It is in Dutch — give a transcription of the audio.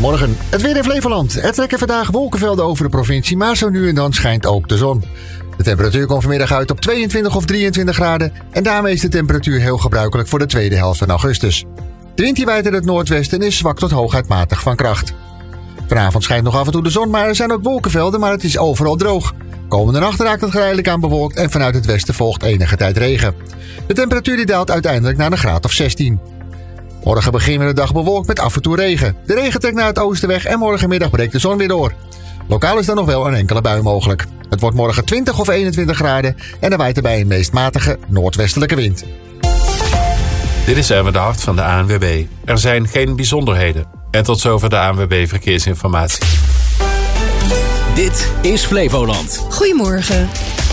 Goedemorgen. Het weer in Flevoland. Er trekken vandaag wolkenvelden over de provincie, maar zo nu en dan schijnt ook de zon. De temperatuur komt vanmiddag uit op 22 of 23 graden en daarmee is de temperatuur heel gebruikelijk voor de tweede helft van augustus. De wind die waait uit het noordwesten is zwak tot hooguit matig van kracht. Vanavond schijnt nog af en toe de zon, maar er zijn ook wolkenvelden, maar het is overal droog. Komende nacht raakt het geleidelijk aan bewolkt en vanuit het westen volgt enige tijd regen. De temperatuur die daalt uiteindelijk naar een graad of 16. Morgen beginnen we de dag bewolkt met af en toe regen. De regen trekt naar het oosten weg en morgenmiddag breekt de zon weer door. Lokaal is dan nog wel een enkele bui mogelijk. Het wordt morgen 20 of 21 graden en er waait erbij een meest matige noordwestelijke wind. Dit is Erwin de Hart van de ANWB. Er zijn geen bijzonderheden. En tot zover de ANWB Verkeersinformatie. Dit is Flevoland. Goedemorgen.